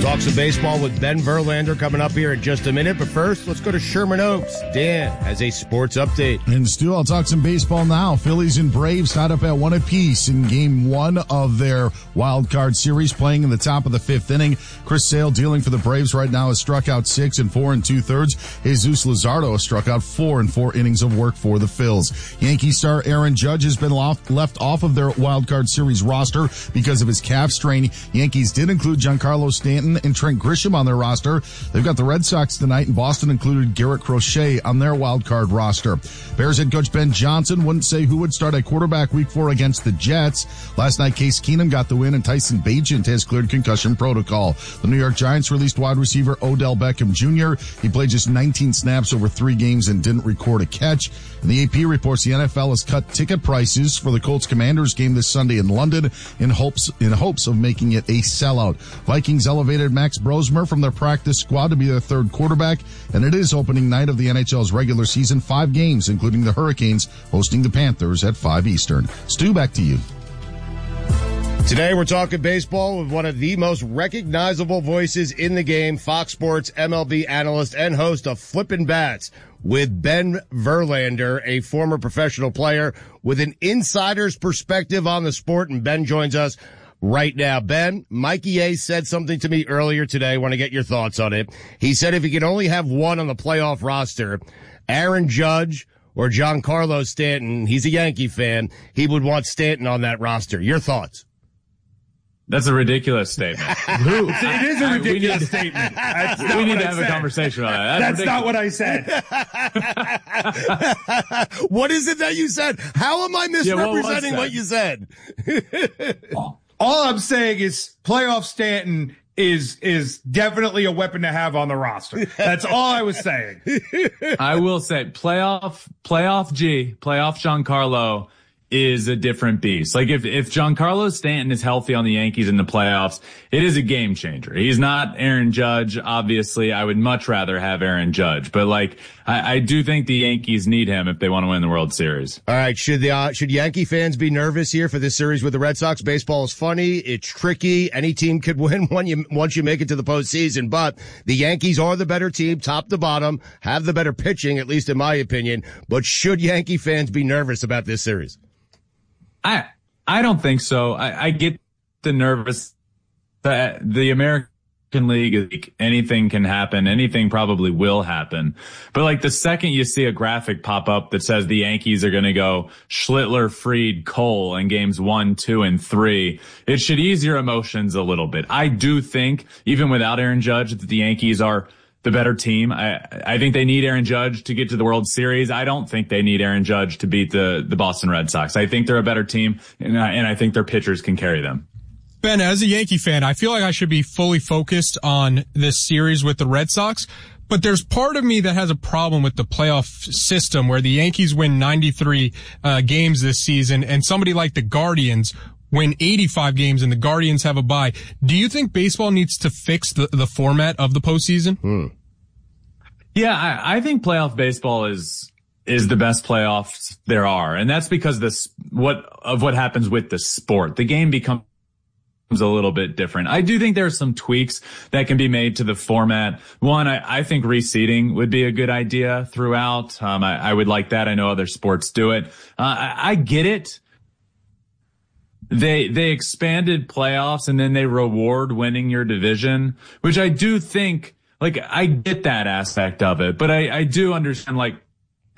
Talk some baseball with Ben Verlander coming up here in just a minute. But first, let's go to Sherman Oaks. Dan has a sports update. And Stu, I'll talk some baseball now. Phillies and Braves tied up at 1 apiece in game 1 of their wild card series, playing in the top of the 5th inning. Chris Sale, dealing for the Braves right now, has struck out 6 in 4 2/3. Jesus Luzardo has struck out 4 in 4 innings of work for the Phils. Yankee star Aaron Judge has been left off of their wild card series roster because of his calf strain. Yankees did include Giancarlo Stanton and Trent Grisham on their roster. They've got the Red Sox tonight, and Boston included Garrett Crochet on their wild card roster. Bears head coach Ben Johnson wouldn't say who would start at quarterback week 4 against the Jets. Last night, Case Keenum got the win, and Tyson Bagent has cleared concussion protocol. The New York Giants released wide receiver Odell Beckham Jr. He played just 19 snaps over 3 games and didn't record a catch. And the AP reports the NFL has cut ticket prices for the Colts-Commanders game this Sunday in London in hopes of making it a sellout. Vikings elevated Max Brosmer from their practice squad to be their 3rd quarterback, and it is opening night of the NHL's regular season. 5 games, including the Hurricanes, hosting the Panthers at 5 Eastern. Stu, back to you. Today we're talking baseball with one of the most recognizable voices in the game, Fox Sports MLB analyst and host of Flippin' Bats, with Ben Verlander, a former professional player with an insider's perspective on the sport. And Ben joins us right now. Ben, Mikey A said something to me earlier today. I want to get your thoughts on it. He said if he could only have one on the playoff roster, Aaron Judge or Giancarlo Stanton, he's a Yankee fan, he would want Stanton on that roster. Your thoughts? That's a ridiculous statement. It is a ridiculous statement. We need to have a conversation on that. That's not what I said. What is it that you said? How am I misrepresenting what you said? All I'm saying is playoff Stanton is definitely a weapon to have on the roster. That's all I was saying. I will say playoff Giancarlo is a different beast. Like if Giancarlo Stanton is healthy on the Yankees in the playoffs, it is a game changer. He's not Aaron Judge, obviously. I would much rather have Aaron Judge, but I do think the Yankees need him if they want to win the World Series. All right. Should Yankee fans be nervous here for this series with the Red Sox? Baseball is funny. It's tricky. Any team could win once you make it to the postseason, but the Yankees are the better team, top to bottom, have the better pitching, at least in my opinion. But should Yankee fans be nervous about this series? I don't think so. I get the nervous that the American League, anything can happen. Anything probably will happen. But the second you see a graphic pop up that says the Yankees are going to go Schlittler, Fried, Cole in games 1, 2, and 3, it should ease your emotions a little bit. I do think, even without Aaron Judge, that the Yankees are the better team. I think they need Aaron Judge to get to the World Series. I don't think they need Aaron Judge to beat the Boston Red Sox. I think they're a better team, and I think their pitchers can carry them. Ben, as a Yankee fan, I feel like I should be fully focused on this series with the Red Sox, but there's part of me that has a problem with the playoff system where the Yankees win 93 games this season, and somebody like the Guardians win 85 games and the Guardians have a bye. Do you think baseball needs to fix the format of the postseason? Yeah, I think playoff baseball is the best playoffs there are. And that's because what happens with the sport. The game becomes a little bit different. I do think there are some tweaks that can be made to the format. One, I think reseeding would be a good idea throughout. I would like that. I know other sports do it. I get it. They expanded playoffs and then they reward winning your division, which I do think, I get that aspect of it, but I do understand,